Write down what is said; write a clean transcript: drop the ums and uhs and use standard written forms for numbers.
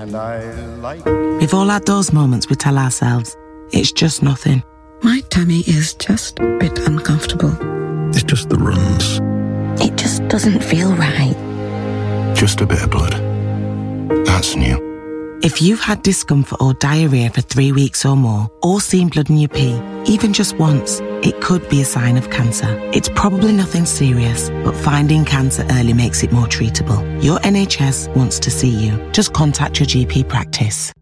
and I like... We've all had those moments we tell ourselves, it's just nothing. My tummy is just a bit uncomfortable. It's just the runs. It just doesn't feel right. Just a bit of blood. That's new. If you've had discomfort or diarrhea for 3 weeks or more, or seen blood in your pee, even just once, it could be a sign of cancer. It's probably nothing serious, but finding cancer early makes it more treatable. Your NHS wants to see you. Just contact your GP practice.